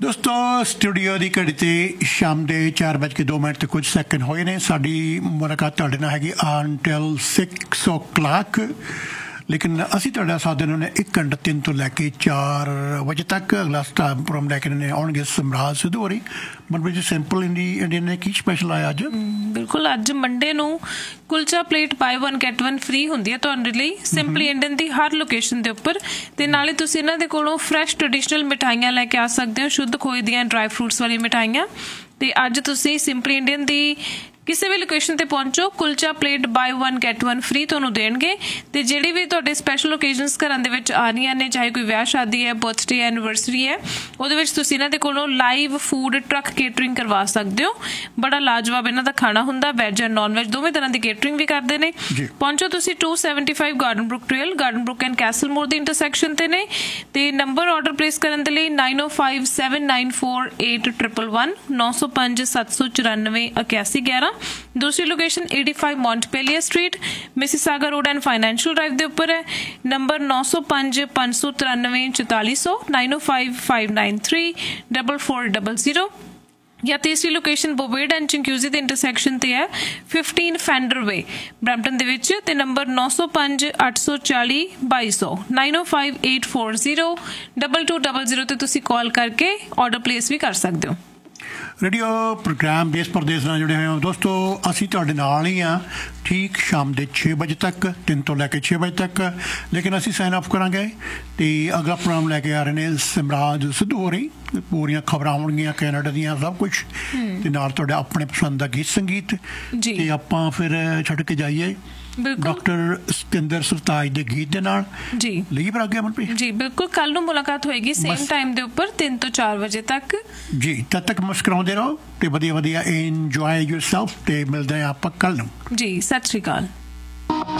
ਦੋਸਤੋ ਸਟੂਡੀਓ ਦੀ ਘੜੀ ਤੇ ਸ਼ਾਮ ਦੇ 4:02 ਤੇ ਕੁਝ ਸੈਕਿੰਡ ਹੋਏ ਨੇ। ਸਾਡੀ ਮੁਲਾਕਾਤ ਤੁਹਾਡੇ ਨਾਲ ਹੈਗੀ until 6 o'clock, ਲੇਕਿਨ ਅਸੀਂ ਤੁਹਾਡਾ ਸਾਥ ਦੇਣਾ ਨੇ 1 ਘੰਟਾ 3 ਤੋਂ ਲੈ ਕੇ 4 ਵਜੇ ਤੱਕ। ਅਗਲਾ ਪ੍ਰੋਗਰਾਮ ਲੈ ਕੇ ਆਉਣਗੇ ਸਮਰਾਜ ਸਿੱਧੂ ਹੋਰੀ। ਮਨਪ੍ਰੀਤ ਜੀ, ਸਿੰਪਲ ਇੰਡੀਅਨ ਨੇ ਕੀ ਸਪੈਸ਼ਲ ਆਇਆ ਅੱਜ? ਬਿਲਕੁਲ, ਅੱਜ ਮੰਡੇ ਨੂੰ ਕੁਲਚਾ ਪਲੇਟ ਬਾਈ 1 get 1 ਫ੍ਰੀ ਹੁੰਦੀ ਹੈ ਤੁਹਾਡੇ ਲਈ ਸਿੰਪਲੀ ਇੰਡੀਅਨ ਦੀ ਹਰ ਲੋਕੇਸ਼ਨ ਦੇ ਉੱਪਰ। ਤੇ ਨਾਲੇ ਤੁਸੀਂ ਇਹਨਾਂ ਦੇ ਕੋਲੋਂ ਫਰੈਸ਼ ਟ੍ਰੈਡੀਸ਼ਨਲ ਮਿਠਾਈਆਂ ਲੈ ਕੇ ਆ ਸਕਦੇ ਹੋ, ਸ਼ੁੱਧ ਖੋਏ ਦੀਆਂ ਡਰਾਈ ਫਰੂਟਸ ਵਾਲੀ ਮਿਠਾਈਆਂ। ਤੇ ਅੱਜ ਤੁਸੀਂ ਸਿੰਪਲੀ ਇੰਡੀਅਨ ਦੀ ਕਿਸੇ ਵੀ ਲੋਕੇਸ਼ਨ ਤੇ ਪਹੁੰਚੋ, ਕੁਲਚਾ ਪਲੇਟ ਬਾਈ 1 get 1 ਫ੍ਰੀ ਤੁਹਾਨੂੰ ਦੇਣਗੇ। ਤੇ ਜਿਹੜੀ ਵੀ ਤੁਹਾਡੇ ਸਪੈਸ਼ਲ ਓਕੇਜ਼ਨਸ ਘਰਾਂ ਦੇ ਵਿੱਚ ਆ ਰਹੀਆਂ ਨੇ, ਚਾਹੇ ਕੋਈ ਵਿਆਹ ਸ਼ਾਦੀ ਹੈ, ਬਰਥਡੇ ਐਨੀਵਰਸਰੀ ਹੈ, ਉਹਦੇ ਵਿੱਚ ਤੁਸੀਂ ਇਹਨਾਂ ਦੇ ਕੋਲੋਂ ਲਾਈਵ ਫੂਡ ਟਰੱਕ ਕੇਟਰਿੰਗ ਕਰਵਾ ਸਕਦੇ ਹੋ। ਬੜਾ ਲਾਜਵਾਬ ਇਹਨਾਂ ਦਾ ਖਾਣਾ ਹੁੰਦਾ, ਵੈਜ ਐਂਡ ਨੌਨ ਵੈਜ ਦੋਵੇਂ ਤਰ੍ਹਾਂ ਦੀ ਕੇਟਰਿੰਗ ਵੀ ਕਰਦੇ ਨੇ। ਪਹੁੰਚੋ ਤੁਸੀਂ 275 garden Brook trail, garden Brook and Castell more the intersection ਤੇ ਨੇ। ਤੇ ਨੰਬਰ ਆਰਡਰ ਪਲੇਸ ਕਰਨ ਦੇ ਲਈ 9057948111 905 794 8111। दूसरी location 85 Montpellier street, Mississauga road and financial drive के ऊपर है। नंबर 905 593 4400 905 593 4400। या तीसरी लोकेशन बोवेड एंड चिंक्यूजी के इंटरसैक्शन ते है 15 फैंडर वे ब्रैम्पटन दे विच। ते नंबर 905 840 2200 905 840 2200 ते तुसी कॉल करके ऑर्डर प्लेस भी कर सकते हो। रेडियो प्रोग्राम देश प्रदेश ਨਾਲ जुड़े हुए हो दोस्तों। ਅਸੀਂ ਤੁਹਾਡੇ ਨਾਲ ਹੀ ਹਾਂ ठीक शाम के 6 बजे तक, 3 तो लैके 6 बजे तक। लेकिन ਅਸੀਂ साइन ऑफ करांगे तो अगला प्रोग्राम लैके आ रहे हैं समराज सिद्धू होरी। पूरियां खबरां होणगीਆਂ कैनेडा ਦੀਆਂ सब कुछ ਤੇ ਨਾਲ ਤੁਹਾਡੇ ਆਪਣੇ ਪਸੰਦ ਦਾ ਗੀਤ ਸੰਗੀਤ। ਤੇ ਆਪਾਂ ਫਿਰ ਛੱਡ ਕੇ ਜਾਈਏ डॉक्टर सतिंदर सरताज ਦੇ ਗੀਤ ਦੇ ਨਾਲ ਜੀ। ਲਈ ਪਰ ਅੱਗੇ ਮਨਪ੍ਰੀਤ ਜੀ। ਬਿਲਕੁਲ, ਕੱਲ ਨੂੰ ਮੁਲਾਕਾਤ ਹੋਏਗੀ ਸੇਮ ਟਾਈਮ ਦੇ ਉੱਪਰ 3 ਤੋਂ 4 ਵਜੇ ਤੱਕ ਜੀ। ਤਦ ਤੱਕ ਮੁਸਕਰਾਉਂਦੇ ਰਹੋ ਤੇ ਵਧੀਆ ਵਧੀਆ ਇੰਜੋਏ ਯੋਰਸੈਲਫ। ਤੇ ਮਿਲਦੇ ਆ ਆਪਾਂ ਕੱਲ ਨੂੰ ਜੀ। ਸਤਿ ਸ਼੍ਰੀ ਅਕਾਲ।